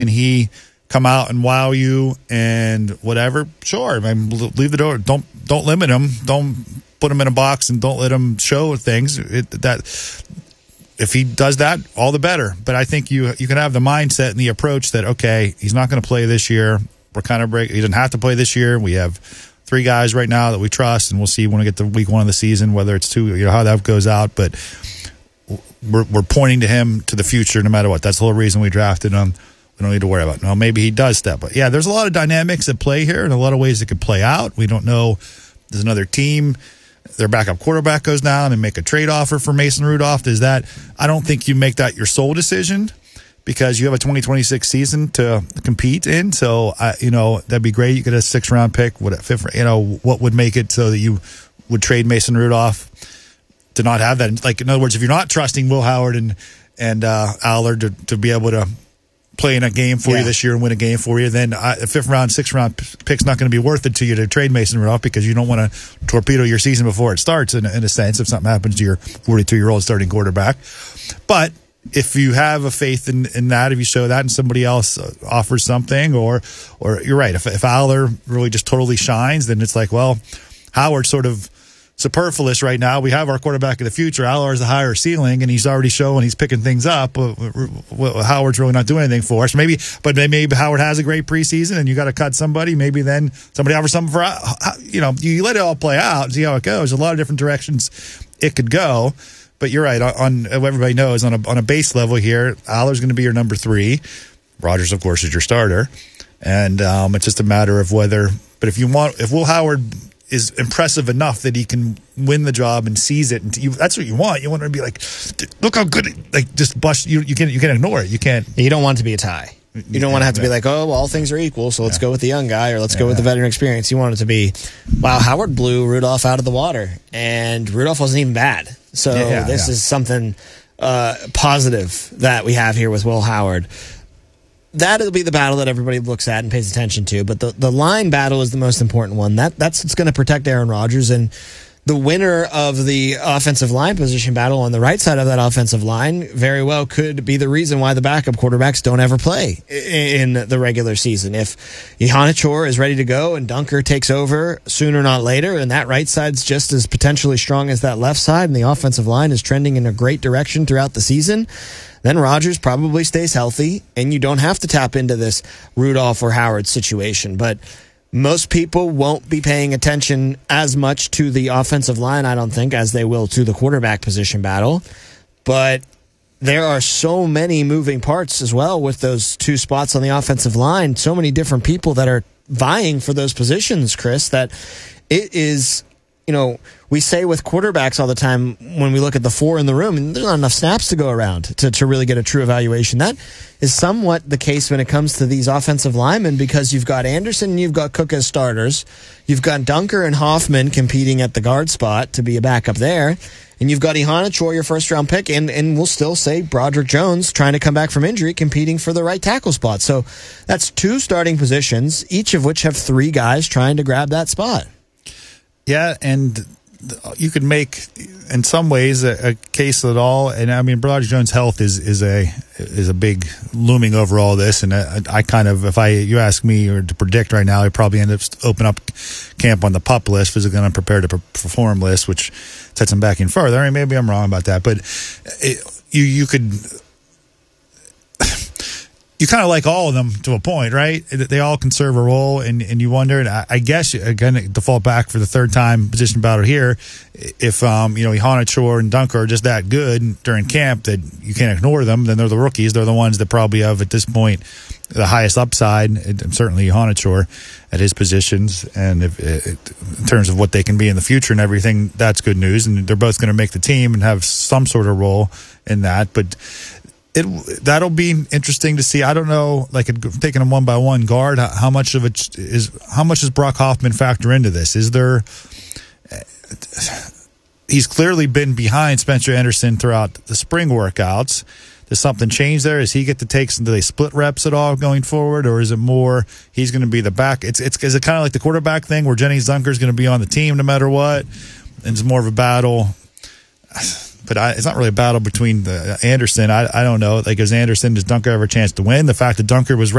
and he come out and wow you and whatever, sure. I mean, leave the door. Don't limit him. Don't put him in a box and don't let him show things. If he does that, all the better. But I think you can have the mindset and the approach that, okay, he's not going to play this year. We're kind of he doesn't have to play this year. We have 3 guys right now that we trust, and we'll see when we get to week 1 of the season whether it's 2, how that goes out. But we're pointing to him to the future no matter what. That's the whole reason we drafted him. We don't need to worry about it. Now, maybe he does step up. Yeah, there's a lot of dynamics at play here and a lot of ways it could play out. We don't know. There's another team. Their backup quarterback goes down and make a trade offer for Mason Rudolph. I don't think you make that your sole decision because you have a 2026 season to compete in. So, that'd be great. You get a 6th-round pick. What would make it so that you would trade Mason Rudolph to not have that? Like, in other words, if you're not trusting Will Howard and Allard to be able to play in a game for you this year and win a game for you, then a 5th-round, 6th-round pick's not going to be worth it to you to trade Mason Rudolph because you don't want to torpedo your season before it starts, in a sense, if something happens to your 42-year-old starting quarterback. But if you have a faith in that, if you show that and somebody else offers something, or you're right, if Allard really just totally shines, then it's like, well, Howard's sort of superfluous right now. We have our quarterback of the future. Allar's the higher ceiling, and he's already showing he's picking things up. Howard's really not doing anything for us. Maybe Howard has a great preseason, and you got to cut somebody. Maybe then somebody offers something for you let it all play out and see how it goes. There's a lot of different directions it could go. But you're right. On everybody knows on a base level here, Allar's going to be your number 3. Rodgers, of course, is your starter, and it's just a matter of whether. But if Will Howard is impressive enough that he can win the job and seize it, and that's what you want. You want to be like, look how good, just bust. You can't ignore it. You can't. You don't want it to be a tie. You don't want to have to be like, oh, well, all things are equal, so let's go with the young guy or let's go with the veteran experience. You want it to be, wow, Howard blew Rudolph out of the water, and Rudolph wasn't even bad. So this is something positive that we have here with Will Howard. That'll be the battle that everybody looks at and pays attention to. But the line battle is the most important one. That's what's going to protect Aaron Rodgers. And the winner of the offensive line position battle on the right side of that offensive line very well could be the reason why the backup quarterbacks don't ever play in the regular season. If Ihanichor is ready to go and Dunker takes over sooner not later, and that right side's just as potentially strong as that left side, and the offensive line is trending in a great direction throughout the season, then Rodgers probably stays healthy, and you don't have to tap into this Rudolph or Howard situation. But most people won't be paying attention as much to the offensive line, I don't think, as they will to the quarterback position battle. But there are so many moving parts as well with those 2 spots on the offensive line, so many different people that are vying for those positions, Chris, that it is, we say with quarterbacks all the time when we look at the 4 in the room, and there's not enough snaps to go around to really get a true evaluation. That is somewhat the case when it comes to these offensive linemen, because you've got Anderson and you've got Cook as starters. You've got Dunker and Hoffman competing at the guard spot to be a backup there. And you've got Ihanichor, your 1st-round pick, and we'll still say Broderick Jones, trying to come back from injury, competing for the right tackle spot. So that's 2 starting positions, each of which have 3 guys trying to grab that spot. Yeah, and you could make, in some ways, a case at all. And I mean, Broderick Jones' health is a big looming over all this. And I kind of, you ask me or to predict right now, I probably end up open up camp on the PUP list, physically unprepared to perform list, which sets him back in further. I mean, maybe I'm wrong about that, but you could. You kind of like all of them to a point, right? They all can serve a role, and you wonder, and I guess, again, to fall back for the 3rd time position battle here, if, Ihanichor and Dunker are just that good during camp that you can't ignore them, then they're the rookies. They're the ones that probably have, at this point, the highest upside, and certainly Ihanichor at his positions, and in terms of what they can be in the future and everything, that's good news, and they're both going to make the team and have some sort of role in that, but that'll be interesting to see. I don't know, taking them one by one guard, how much does Brock Hoffman factor into this? He's clearly been behind Spencer Anderson throughout the spring workouts. Does something change there? Does he get to take some? Do they split reps at all going forward, or is it more he's going to be the back? Is it kind of like the quarterback thing where Jennings Dunker is going to be on the team no matter what, and it's more of a battle? but it's not really a battle between the Anderson. I don't know. Like, does Anderson, does Dunker have a chance to win? The fact that Dunker was